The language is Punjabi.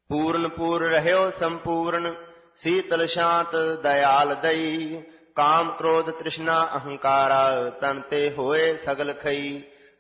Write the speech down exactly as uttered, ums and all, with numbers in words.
ਪੂਰਨ ਪੂਰ ਰਹਿਓ ਸੰਪੂਰਨ, ਸੀਤਲ ਸ਼ਾਂਤ ਦਇਆਲ ਦਈ। ਕਾਮ ਕ੍ਰੋਧ ਤ੍ਰਿਸ਼ਨਾ ਅਹੰਕਾਰਾ, ਤਨ ਤੇ ਹੋਏ ਸਗਲ ਖਈ।